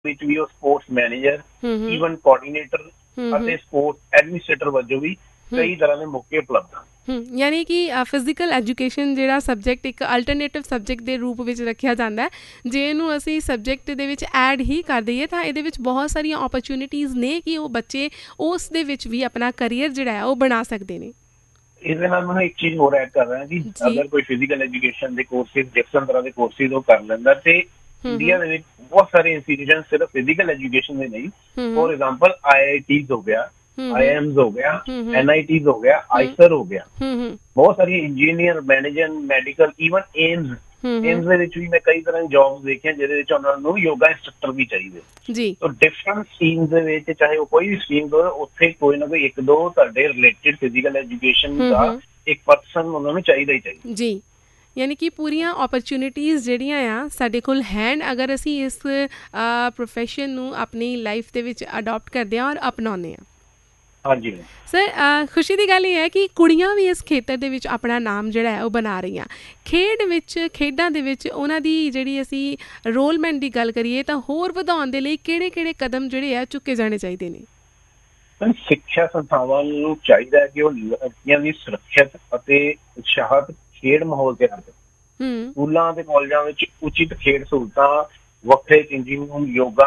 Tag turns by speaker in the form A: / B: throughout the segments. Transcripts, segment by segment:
A: ਵਿੱਚ ਵੀ ਉਹ sports manager,
B: ਹੂੰ
A: ਈਵਨ ਕੋਆਰਡੀਨੇਟਰ
B: ਹੂੰ
A: ਅਤੇ ਸਪੋਰਟਸ ਐਡਮਿਨਿਸਟ੍ਰੇਟਰ ਵਜੋਂ ਵੀ ਕਈ ਤਰ੍ਹਾਂ ਦੇ ਮੌਕੇ ਉਪਲਬਧ ਹਨ।
B: ਯਾਨੀ ਕਿ ਫਿਜ਼ੀਕਲ ਐਜੂਕੇਸ਼ਨ ਜਿਹੜਾ ਸਬਜੈਕਟ ਇੱਕ ਅਲਟਰਨੇਟਿਵ ਸਬਜੈਕਟ ਦੇ ਰੂਪ ਵਿੱਚ ਰੱਖਿਆ ਜਾਂਦਾ ਹੈ, ਜੇ ਇਹਨੂੰ ਅਸੀਂ ਸਬਜੈਕਟ ਦੇ ਵਿੱਚ ਐਡ ਹੀ ਕਰ ਦਈਏ ਤਾਂ ਇਹਦੇ ਵਿੱਚ ਬਹੁਤ ਸਾਰੀਆਂ ਓਪਰਚੁਨਿਟੀਜ਼ ਨੇ ਕਿ ਉਹ ਬੱਚੇ ਉਸ ਦੇ ਵਿੱਚ ਵੀ ਆਪਣਾ ਕਰੀਅਰ ਜਿਹੜਾ ਹੈ ਉਹ ਬਣਾ ਸਕਦੇ ਨੇ।
A: ਇਹਦੇ ਨਾਲ ਮੈਨੂੰ ਇੱਕ ਚੀਜ਼ ਹੋਰ ਐਡ ਕਰ ਰਿਹਾ ਕਿ ਅਗਰ ਕੋਈ ਫਿਜ਼ੀਕਲ ਐਜੂਕੇਸ਼ਨ ਦੇ ਕੋਰਸਿਸ, ਡਿਫਰੈਂਟ ਤਰ੍ਹਾਂ ਦੇ ਕੋਰਸਿਸ ਉਹ ਕਰ ਲੈਂਦਾ ਤੇ ਇੰਡੀਆ ਦੇ ਵਿੱਚ ਬਹੁਤ ਸਾਰੇ ਇੰਸਟੀਟਿਊਸ਼ਨ ਸਿਰਫ ਫਿਜ਼ੀਕਲ ਐਜੂਕੇਸ਼ਨ ਦੇ ਨਹੀਂ, ਫੋਰ ਐਗਜ਼ਾਮਪਲ IITs ਹੋ ਗਿਆ, IIMs ਹੋ ਗਿਆ, NITs ਹੋ ਗਿਆ, ਆਈਸਰ ਹੋ ਗਿਆ, ਬਹੁਤ ਸਾਰੀਆਂ engineer, manager, medical, even AIIMS ਦੇ ਵਿੱਚ ਵੀ ਮੈਂ ਕਈ ਤਰ੍ਹਾਂ ਦੀ ਜੌਬਸ ਦੇਖੀਆਂ ਜਿਹਦੇ ਵਿੱਚ ਉਹਨਾਂ ਨੂੰ ਯੋਗਾ ਇੰਸਟਰਕਟਰ ਵੀ ਚਾਹੀਦੇ
B: ਜੀ।
A: ਤਾਂ ਡਿਫਰੈਂਟ ਸਟਰੀਮਸ ਦੇ ਵਿੱਚ, ਚਾਹੇ ਉਹ ਕੋਈ ਵੀ ਸਟਰੀਮ ਹੋਵੇ, ਉੱਥੇ ਕੋਈ ਨਾ ਕੋਈ ਇੱਕ ਦੋ ਤੁਹਾਡੇ ਰਿਲੇਟਿਡ ਫਿਜ਼ੀਕਲ ਐਜੂਕੇਸ਼ਨ ਦਾ ਇੱਕ ਪਰਸਨ ਉਹਨਾਂ ਨੂੰ ਚਾਹੀਦਾ ਹੀ ਚਾਹੀਦਾ
B: ਜੀ। ਯਾਨੀ ਕਿ ਪੂਰੀਆਂ ਓਪਰਚੁਨਿਟੀਜ਼ ਜਿਹੜੀਆਂ ਆ ਸਾਡੇ ਕੋਲ ਹੈਨ, ਅਗਰ ਅਸੀਂ ਇਸ ਪ੍ਰੋਫੈਸ਼ਨ ਨੂੰ ਆਪਣੀ ਲਾਈਫ ਦੇ ਵਿੱਚ ਅਡੋਪਟ ਕਰਦੇ ਹਾਂ ਔਰ ਅਪਣਾਉਂਦੇ ਹਾਂ।
A: ਹਾਂਜੀ
B: ਸਰ, ਖੁਸ਼ੀ ਦੀ ਗੱਲ ਇਹ ਹੈ ਕਿ ਕੁੜੀਆਂ ਵੀ ਇਸ ਖੇਤਰ ਦੇ ਵਿੱਚ ਆਪਣਾ ਨਾਮ ਜਿਹੜਾ ਹੈ ਉਹ ਬਣਾ ਰਹੀਆਂ। ਖੇਡਾਂ ਦੇ ਵਿੱਚ ਉਹਨਾਂ ਦੀ ਜਿਹੜੀ ਅਸੀਂ ਰੋਲਮੈਂਟ ਦੀ ਗੱਲ ਕਰੀਏ ਤਾਂ ਹੋਰ ਵਧਾਉਣ ਦੇ ਲਈ ਕਿਹੜੇ ਕਦਮ ਜਿਹੜੇ ਆ ਚੁੱਕੇ ਜਾਣੇ ਚਾਹੀਦੇ ਨੇ?
A: ਸਿੱਖਿਆ ਸੰਸਥਾਵਾਂ ਨੂੰ ਚਾਹੀਦਾ ਹੈ ਕਿ ਉਹ ਲੜਕੀਆਂ ਦੀ ਸੁਰੱਖਿਅਤ ਅਤੇ ਉਤਸ਼ਾਹਤ ਖੇਡ ਮਾਹੌਲ ਤਿਆਰ ਕਰਨ। ਸਕੂਲਾਂ ਤੇ ਕਾਲਜਾਂ ਵਿੱਚ ਉਚਿਤ ਖੇਡ ਸਹੂਲਤਾਂ, ਵੱਖਰੇ ਚੇਂਜਿੰਗ ਰੂਮ,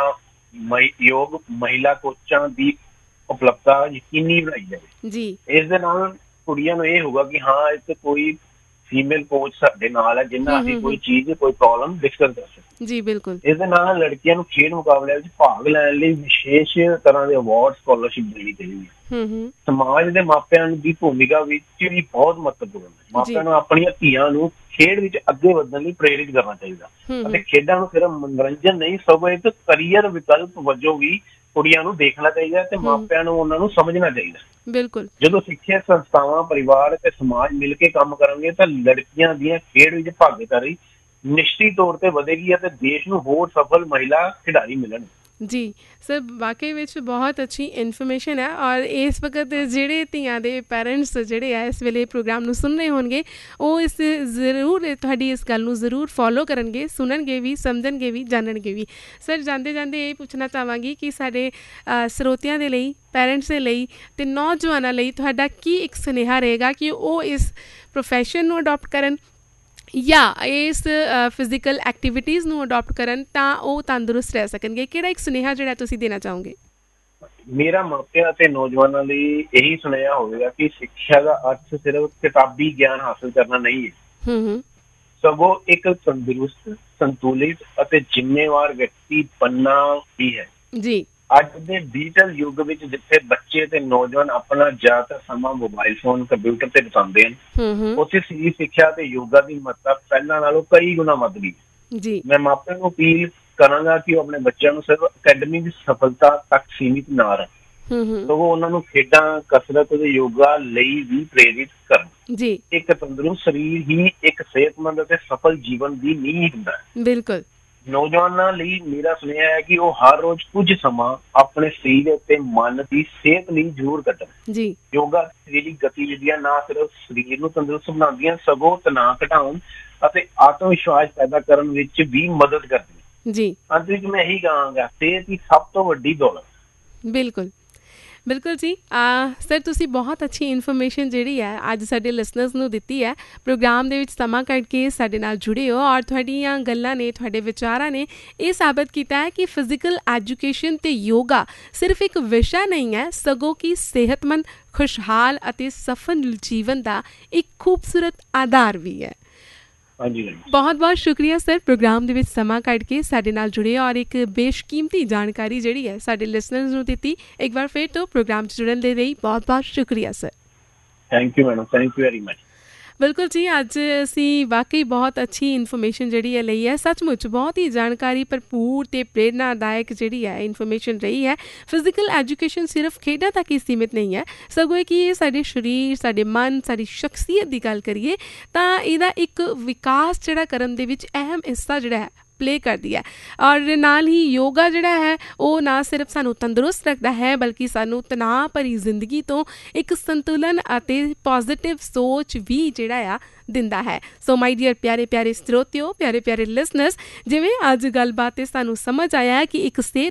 A: ਯੋਗ ਮਹਿਲਾ ਕੋਚਾਂ ਦੀ ਉਪਲਬਧਤਾ ਯਕੀਨੀ ਬਣਾਈ ਜਾਵੇ ਜੀ। ਇਸ ਦੇ ਨਾਲ ਕੁੜੀਆਂ ਨੂੰ ਇਹ ਹੋਊਗਾ ਕਿ ਹਾਂ ਇੱਥੇ ਕੋਈ ਫੀਮੇਲ ਕੋਚ ਸਾਡੇ ਨਾਲ ਹੈ ਜਿਹਨਾਂ ਅਸੀਂ ਕੋਈ ਚੀਜ਼, ਕੋਈ ਪ੍ਰੋਬਲਮ ਡਿਸਕਸ ਕਰ ਸਕਦੇ ਜੀ। ਬਿਲਕੁਲ। ਇਸ ਦੇ ਨਾਲ ਲੜਕੀਆਂ ਨੂੰ ਖੇਡ ਮੁਕਾਬਲਿਆਂ ਵਿੱਚ ਭਾਗ ਲੈਣ ਲਈ ਵਿਸ਼ੇਸ਼ ਤਰ੍ਹਾਂ ਦੇ ਅਵਾਰਡ, ਸਕਾਲਰਸ਼ਿਪ ਦੇਣੀ ਚਾਹੀਦੀ ਹੈ। ਸਮਾਜ ਦੇ ਮਾਪਿਆਂ ਦੀ ਭੂਮਿਕਾ ਵਿੱਚ ਵੀ ਬਹੁਤ ਮਹੱਤਵਪੂਰਨ ਹੈ। ਮਾਪਿਆਂ ਨੂੰ ਆਪਣੀਆਂ ਧੀਆਂ ਨੂੰ ਖੇਡ ਵਿੱਚ ਅੱਗੇ ਵਧਣ ਲਈ ਪ੍ਰੇਰਿਤ ਕਰਨਾ ਚਾਹੀਦਾ ਅਤੇ ਖੇਡਾਂ ਨੂੰ ਸਿਰਫ ਮਨੋਰੰਜਨ ਨਹੀਂ ਸਗੋਂ ਇੱਕ ਕਰੀਅਰ ਵਿਕਲਪ ਵਜੋਂ ਵੀ ਕੁੜੀਆਂ ਨੂੰ ਦੇਖਣਾ ਚਾਹੀਦਾ ਤੇ ਮਾਪਿਆਂ ਨੂੰ ਉਹਨਾਂ ਨੂੰ ਸਮਝਣਾ ਚਾਹੀਦਾ। ਬਿਲਕੁਲ। ਜਦੋਂ ਸਿੱਖਿਆ ਸੰਸਥਾਵਾਂ, ਪਰਿਵਾਰ ਅਤੇ ਸਮਾਜ ਮਿਲ ਕੇ ਕੰਮ ਕਰਨਗੇ ਤਾਂ ਲੜਕੀਆਂ ਦੀਆਂ ਖੇਡ ਵਿੱਚ ਭਾਗੀਦਾਰੀ ਨਿਸ਼ਚਿਤ ਤੌਰ ਤੇ ਵਧੇਗੀ ਅਤੇ ਦੇਸ਼ ਨੂੰ ਹੋਰ ਸਫਲ ਮਹਿਲਾ ਖਿਡਾਰੀ ਮਿਲਣ ਜੀ। ਸਰ, ਵਾਕਈ ਵਿੱਚ ਬਹੁਤ ਅੱਛੀ ਇਨਫੋਰਮੇਸ਼ਨ ਹੈ ਔਰ ਇਸ ਵਕਤ ਜਿਹੜੇ ਧੀਆਂ ਦੇ ਪੈਰੈਂਟਸ ਜਿਹੜੇ ਆ ਇਸ ਵੇਲੇ ਪ੍ਰੋਗਰਾਮ ਨੂੰ ਸੁਣ ਰਹੇ ਹੋਣਗੇ ਉਹ ਇਸ ਜ਼ਰੂਰ ਤੁਹਾਡੀ ਇਸ ਗੱਲ ਨੂੰ ਜ਼ਰੂਰ ਫੋਲੋ ਕਰਨਗੇ, ਸੁਣਨਗੇ ਵੀ, ਸਮਝਣਗੇ ਵੀ, ਜਾਣਨਗੇ ਵੀ। ਸਰ, ਜਾਂਦੇ ਇਹ ਪੁੱਛਣਾ ਚਾਹਾਂਗੀ ਕਿ ਸਾਡੇ ਸਰੋਤਿਆਂ ਦੇ ਲਈ, ਪੈਰੈਂਟਸ ਦੇ ਲਈ ਅਤੇ ਨੌਜਵਾਨਾਂ ਲਈ ਤੁਹਾਡਾ ਕੀ ਇੱਕ ਸੁਨੇਹਾ ਰਹੇਗਾ ਕਿ ਉਹ ਇਸ ਪ੍ਰੋਫੈਸ਼ਨ ਨੂੰ ਅਡੋਪਟ ਕਰਨ ਜਾਂ ਇਸ ਫਿਜ਼ੀਕਲ ਐਕਟੀਵਿਟੀਜ਼ ਨੂੰ ਅਡੋਪਟ ਕਰਨ ਤਾਂ ਉਹ ਤੰਦਰੁਸਤ ਰਹਿ ਸਕਣਗੇ? ਕਿਹੜਾ ਇੱਕ ਸੁਨੇਹਾ ਜਿਹੜਾ ਤੁਸੀਂ ਦੇਣਾ ਚਾਹੋਗੇ? ਮੇਰਾ ਮਾਪਿਆਂ ਅਤੇ ਨੌਜਵਾਨਾਂ ਲਈ ਇਹੀ ਸੁਨੇਹਾ ਹੋਵੇਗਾ ਕਿ ਸਿੱਖਿਆ ਦਾ ਅਰਥ ਸਿਰਫ ਕਿਤਾਬੀ ਗਿਆਨ ਹਾਸਲ ਕਰਨਾ ਨਹੀਂ ਹੈ, ਸਗੋਂ ਇੱਕ ਤੰਦਰੁਸਤ, ਸੰਤੁਲਿਤ ਅਤੇ ਜ਼ਿੰਮੇਵਾਰ ਵਿਅਕਤੀ ਬਣਨਾ ਵੀ ਹੈ ਜੀ। ਅੱਜ ਦੇ ਡਿਜੀਟਲ ਯੁੱਗ ਵਿੱਚ ਜਿੱਥੇ ਬੱਚੇ ਤੇ ਨੌਜਵਾਨ ਆਪਣਾ ਜ਼ਿਆਦਾਤਰ ਸਮਾਂ ਮੋਬਾਈਲ ਫੋਨ, ਕੰਪਿਊਟਰ ਤੇ ਬਿਤਾਉਂਦੇ ਹਨ, ਉੱਥੇ ਸਰੀਰ ਸਿੱਖਿਆ ਤੇ ਯੋਗਾ ਦੀ ਮਹੱਤਤਾ ਪਹਿਲਾਂ ਨਾਲੋਂ ਕਈ ਗੁਣਾ ਵੱਧ ਗਈ ਜੀ। ਮੈਂ ਮਾਪਿਆਂ ਨੂੰ ਅਪੀਲ ਕਰਾਂਗਾ ਕਿ ਉਹ ਆਪਣੇ ਬੱਚਿਆਂ ਨੂੰ ਸਿਰਫ ਅਕੈਡਮਿਕ ਸਫਲਤਾ ਤੱਕ ਸੀਮਿਤ ਨਾ ਰੱਖਣ, ਸਗੋਂ ਉਹਨਾਂ ਨੂੰ ਖੇਡਾਂ, ਕਸਰਤ ਅਤੇ ਯੋਗਾ ਲਈ ਵੀ ਪ੍ਰੇਰਿਤ ਕਰਨ ਜੀ। ਇੱਕ ਤੰਦਰੁਸਤ ਸਰੀਰ ਹੀ ਇੱਕ ਸਿਹਤਮੰਦ ਅਤੇ ਸਫਲ ਜੀਵਨ ਦੀ ਨੀਂਹ ਹੁੰਦਾ ਹੈ। ਬਿਲਕੁਲ। ਨੌਜਵਾਨਾਂ ਲਈ ਮੇਰਾ ਸੁਨੇਹਾ ਹੈ ਕਿ ਉਹ ਹਰ ਰੋਜ਼ ਕੁਝ ਸਮਾਂ ਆਪਣੇ ਸਰੀਰ ਅਤੇ ਮਨ ਦੀ ਸਿਹਤ ਲਈ ਜ਼ਰੂਰ ਕੱਢਣ ਜੀ। ਯੋਗਾ ਸਰੀਰਕ ਗਤੀਵਿਧੀਆਂ ਨਾ ਸਿਰਫ ਸਰੀਰ ਨੂੰ ਤੰਦਰੁਸਤ ਬਣਾਉਂਦੀਆਂ ਸਗੋਂ ਤਣਾਅ ਘਟਾਉਣ ਅਤੇ ਆਤਮ ਵਿਸ਼ਵਾਸ ਪੈਦਾ ਕਰਨ ਵਿੱਚ ਵੀ ਮਦਦ ਕਰਦੀਆਂ ਜੀ। ਅੰਤ ਵਿੱਚ ਮੈਂ ਇਹੀ ਕਹਾਂਗਾ, ਸਿਹਤ ਹੀ ਸਭ ਤੋਂ ਵੱਡੀ ਦੌਲਤ। ਬਿਲਕੁਲ ਬਿਲਕੁਲ ਜੀ। ਸਰ, ਤੁਸੀਂ ਬਹੁਤ ਅੱਛੀ ਇਨਫੋਰਮੇਸ਼ਨ ਜਿਹੜੀ ਹੈ ਅੱਜ ਸਾਡੇ ਲਿਸਨਰਸ ਨੂੰ ਦਿੱਤੀ ਹੈ। ਪ੍ਰੋਗਰਾਮ ਦੇ ਵਿੱਚ ਸਮਾਂ ਕੱਢ ਕੇ ਸਾਡੇ ਨਾਲ ਜੁੜੇ ਹੋ ਔਰ ਤੁਹਾਡੀਆਂ ਗੱਲਾਂ ਨੇ, ਤੁਹਾਡੇ ਵਿਚਾਰਾਂ ਨੇ ਇਹ ਸਾਬਤ ਕੀਤਾ ਹੈ ਕਿ ਫਿਜ਼ੀਕਲ ਐਜੂਕੇਸ਼ਨ ਅਤੇ ਯੋਗਾ ਸਿਰਫ ਇੱਕ ਵਿਸ਼ਾ ਨਹੀਂ ਹੈ, ਸਗੋਂ ਕਿ ਸਿਹਤਮੰਦ, ਖੁਸ਼ਹਾਲ ਅਤੇ ਸਫਲ ਜੀਵਨ ਦਾ ਇੱਕ ਖੂਬਸੂਰਤ ਆਧਾਰ ਵੀ ਹੈ। ਬਹੁਤ ਬਹੁਤ ਸ਼ੁਕਰੀਆ ਸਰ, ਪ੍ਰੋਗਰਾਮ ਦੇ ਵਿੱਚ ਸਮਾਂ ਕੱਢ ਕੇ ਸਾਡੇ ਨਾਲ ਜੁੜੇ ਔਰ ਇੱਕ ਬੇਸ਼ਕੀਮਤੀ ਜਾਣਕਾਰੀ ਜਿਹੜੀ ਹੈ ਸਾਡੇ ਲਿਸਨਰਸ ਨੂੰ ਦਿੱਤੀ। ਇੱਕ ਵਾਰ ਫਿਰ ਤੋਂ ਪ੍ਰੋਗਰਾਮ 'ਚ ਜੁੜਨ ਦੇ ਲਈ ਬਹੁਤ ਬਹੁਤ ਸ਼ੁਕਰੀਆ sir. Thank you madam, thank you very much. ਬਿਲਕੁਲ ਜੀ, ਅੱਜ ਅਸੀਂ ਵਾਕਈ ਬਹੁਤ ਅੱਛੀ ਇਨਫੋਰਮੇਸ਼ਨ ਜਿਹੜੀ ਹੈ ਲਈ ਹੈ। ਸੱਚਮੁੱਚ ਬਹੁਤ ਹੀ ਜਾਣਕਾਰੀ ਭਰਪੂਰ ਅਤੇ ਪ੍ਰੇਰਨਾਦਾਇਕ ਜਿਹੜੀ ਹੈ ਇਨਫੋਰਮੇਸ਼ਨ ਰਹੀ ਹੈ। ਫਿਜ਼ੀਕਲ ਐਜੂਕੇਸ਼ਨ ਸਿਰਫ ਖੇਡਾਂ ਤੱਕ ਹੀ ਸੀਮਿਤ ਨਹੀਂ ਹੈ, ਸਗੋਂ ਕਿ ਇਹ ਸਾਡੇ ਸਰੀਰ, ਸਾਡੇ ਮਨ, ਸਾਡੀ ਸ਼ਖਸੀਅਤ ਦੀ ਗੱਲ ਕਰੀਏ ਤਾਂ ਇਹਦਾ ਇੱਕ ਵਿਕਾਸ ਜਿਹੜਾ ਕਰਨ ਦੇ ਵਿੱਚ ਅਹਿਮ ਹਿੱਸਾ ਜਿਹੜਾ ਹੈ ਪਲੇ ਕਰਦੀ ਹੈ। ਔਰ ਨਾਲ ਹੀ ਯੋਗਾ ਜਿਹੜਾ ਹੈ ਉਹ ਨਾ ਸਿਰਫ ਸਾਨੂੰ ਤੰਦਰੁਸਤ ਰੱਖਦਾ ਹੈ ਬਲਕਿ ਸਾਨੂੰ ਤਣਾਅ ਭਰੀ ਜ਼ਿੰਦਗੀ ਤੋਂ ਇੱਕ ਸੰਤੁਲਨ ਅਤੇ ਪੋਜ਼ੀਟਿਵ ਸੋਚ ਵੀ ਜਿਹੜਾ ਆ ਦਿੰਦਾ ਹੈ। ਸੋ ਮਾਈ ਡੀਅਰ ਪਿਆਰੇ ਪਿਆਰੇ ਸਰੋਤਿਓ, ਪਿਆਰੇ ਪਿਆਰੇ ਲਿਸਨਰਸ, ਜਿਵੇਂ ਅੱਜ ਗੱਲਬਾਤ 'ਤੇ ਸਾਨੂੰ ਸਮਝ ਆਇਆ ਹੈ ਕਿ ਇੱਕ ਸਿਹਤ